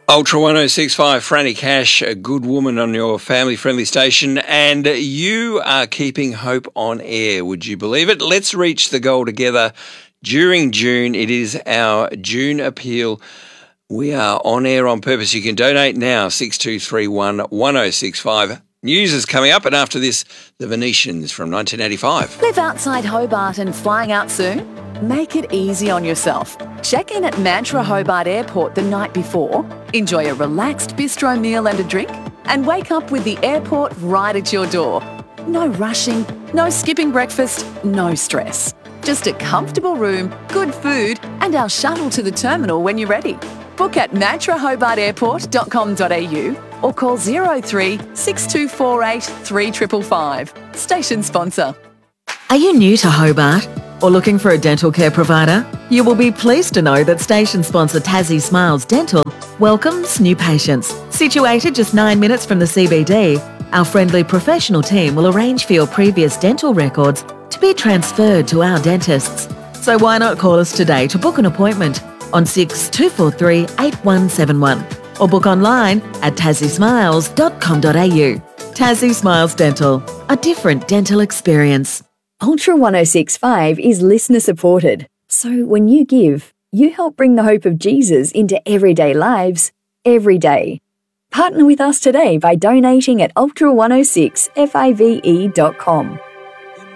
Ultra 1065, Franny Cash, a good woman on your family-friendly station, and you are keeping hope on air, would you believe it? Let's reach the goal together during June. It is our June appeal. We are on air on purpose. You can donate now, 6231 1065. News is coming up, and after this, The Venetians from 1985. Live outside Hobart and flying out soon? Make it easy on yourself. Check in at Mantra Hobart Airport the night before, enjoy a relaxed bistro meal and a drink, and wake up with the airport right at your door. No rushing, no skipping breakfast, no stress. Just a comfortable room, good food, and our shuttle to the terminal when you're ready. Book at mantrahobartairport.com.au or call 03 6248 3555. Station sponsor. Are you new to Hobart or looking for a dental care provider? You will be pleased to know that station sponsor Tassie Smiles Dental welcomes new patients. Situated just 9 minutes from the CBD, our friendly professional team will arrange for your previous dental records to be transferred to our dentists. So why not call us today to book an appointment on 6243 8171 or book online at tassiesmiles.com.au. Tassie Smiles Dental, a different dental experience. Ultra 1065 is listener supported. So when you give, you help bring the hope of Jesus into everyday lives, every day. Partner with us today by donating at ultra106five.com.